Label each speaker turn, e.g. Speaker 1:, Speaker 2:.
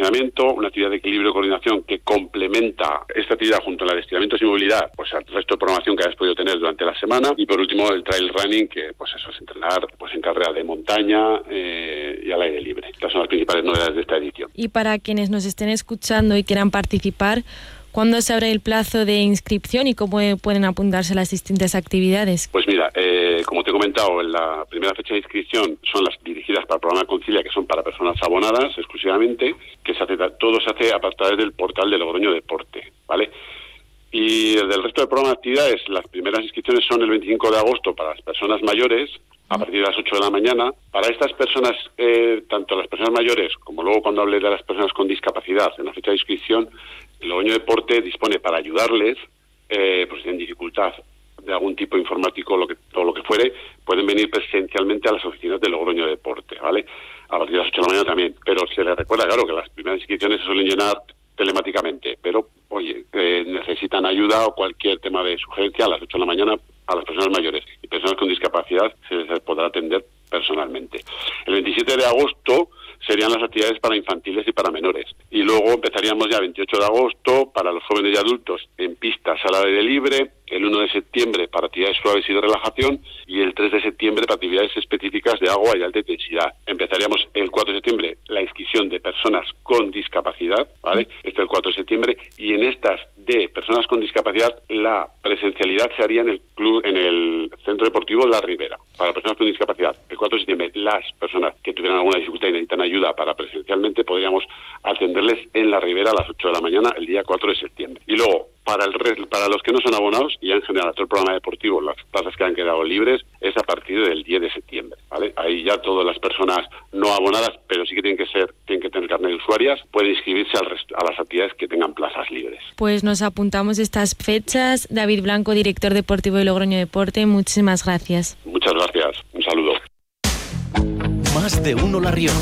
Speaker 1: entrenamiento, una actividad de equilibrio y coordinación que complementa esta actividad junto a la de estiramientos y movilidad, pues al resto de programación que hayas podido tener durante la semana. Y por último, el trail running, que pues eso es entrenar pues en carrera de montaña y al aire libre. Estas son las principales novedades de esta edición.
Speaker 2: Y para quienes nos estén escuchando y quieran participar, ¿cuándo se abre el plazo de inscripción y cómo pueden apuntarse a las distintas actividades?
Speaker 1: Pues mira, como te he comentado, la primera fecha de inscripción son las dirigidas para el programa Concilia, que son para personas abonadas exclusivamente, que todo se hace a través del portal de Logroño Deporte, ¿vale? Y del resto del programa de actividades, las primeras inscripciones son el 25 de agosto para las personas mayores, a partir de las 8 de la mañana. Para estas personas, tanto las personas mayores como luego cuando hable de las personas con discapacidad, en la fecha de inscripción, el Logroño Deporte dispone para ayudarles, pues en dificultad de algún tipo informático o lo que fuere, pueden venir presencialmente a las oficinas de Logroño Deporte, ¿vale? A partir de las 8 de la mañana también. Pero se les recuerda, claro, que las primeras inscripciones se suelen llenar telemáticamente, pero oye, necesitan ayuda o cualquier tema de sugerencia a las 8 de la mañana a las personas mayores y personas con discapacidad se les podrá atender personalmente. El 27 de agosto serían las actividades para infantiles y para menores. Y luego empezaríamos ya el 28 de agosto para los jóvenes y adultos en pistas al aire libre, el 1 de septiembre para actividades suaves y de relajación y el 3 de septiembre para actividades específicas de agua y alta intensidad. Empezaríamos el 4 de septiembre la inscripción de personas con discapacidad, ¿vale? Esto el 4 de septiembre, y en estas de personas con discapacidad la presencialidad se haría en el club, en el Centro Deportivo de La Ribera, para personas con discapacidad. El 4 de septiembre las personas que tuvieran alguna dificultad y necesitan ayuda para presencialmente podríamos atenderles en La Ribera a las 8 de la mañana el día 4 de septiembre. Y luego, para los que no son abonados, y en general todo el programa deportivo, las plazas que han quedado libres, es a partir del 10 de septiembre, ¿vale? Ahí ya todas las personas no abonadas, pero sí que tienen que tener carnet de usuarias, pueden inscribirse a las actividades que tengan plazas libres.
Speaker 2: Pues nos apuntamos estas fechas. David Blanco, director deportivo de Logroño Deporte, muchísimas gracias.
Speaker 1: Muchas gracias. Un saludo.
Speaker 3: Más de uno La Rioja.